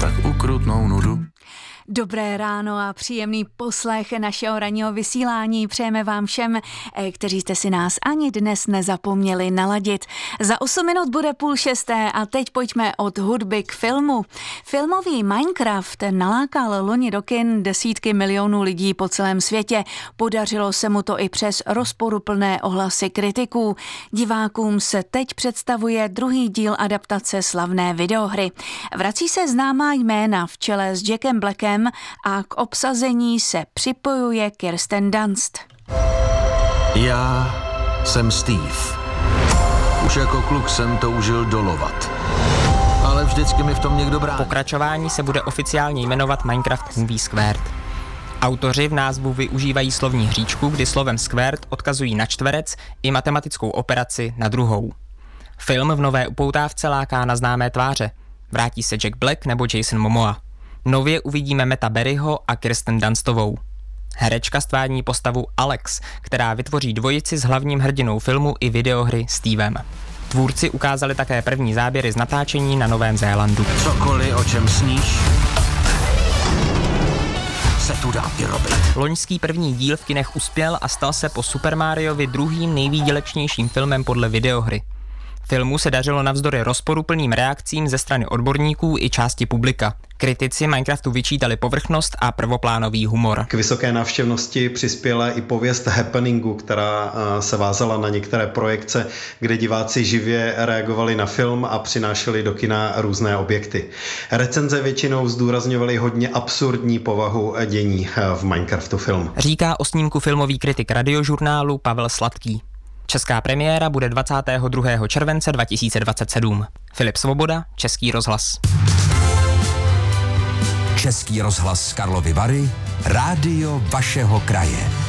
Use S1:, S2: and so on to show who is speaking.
S1: tak ukrutnou nudu.
S2: Dobré ráno a příjemný poslech našeho ranního vysílání přejeme vám všem, kteří jste si nás ani dnes nezapomněli naladit. Za 8 minut bude 5:30 a teď pojďme od hudby k filmu. Filmový Minecraft nalákal loni do kin desítky milionů lidí po celém světě. Podařilo se mu to i přes rozporuplné ohlasy kritiků. Divákům se teď představuje druhý díl adaptace slavné videohry. Vrací se známá jména v čele s Jackem Blackem a k obsazení se připojuje Kirsten Dunst.
S1: Já jsem Steve. Už jako kluk jsem toužil dolovat. Ale vždycky mi v tom někdo brání.
S3: Pokračování se bude oficiálně jmenovat Minecraft Movie Squared. Autoři v názvu využívají slovní hříčku, kdy slovem squared odkazují na čtverec i matematickou operaci na druhou. Film v nové upoutávce láká na známé tváře. Vrátí se Jack Black nebo Jason Momoa. Nově uvidíme Meta Berryho a Kirsten Dunstovou. Herečka stvární postavu Alex, která vytvoří dvojici s hlavním hrdinou filmu i videohry Stevem. Tvůrci ukázali také první záběry z natáčení na Novém Zélandu.
S1: Cokoliv, o čem sníš, se tu dá vyrobit.
S3: Loňský první díl v kinech uspěl a stal se po Super Mariovi druhým nejvýdělečnějším filmem podle videohry. Filmu se dařilo navzdory rozporuplným reakcím ze strany odborníků i části publika. Kritici Minecraftu vyčítali povrchnost a prvoplánový humor.
S4: K vysoké návštěvnosti přispěla i pověst happeningu, která se vázala na některé projekce, kde diváci živě reagovali na film a přinášeli do kina různé objekty. Recenze většinou zdůrazňovaly hodně absurdní povahu dění v Minecraftu film.
S3: Říká o snímku filmový kritik Radiožurnálu Pavel Sladký. Česká premiéra bude 22. července 2027. Filip Svoboda, Český rozhlas.
S5: Český rozhlas Karlovy Vary, rádio vašeho kraje.